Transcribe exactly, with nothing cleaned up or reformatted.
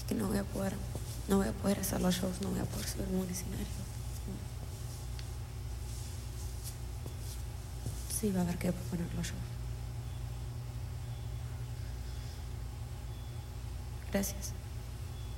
que no voy a poder, no voy a poder hacer los shows, no voy a poder subirme a un escenario. Sí, va a haber que poner los shows. Gracias.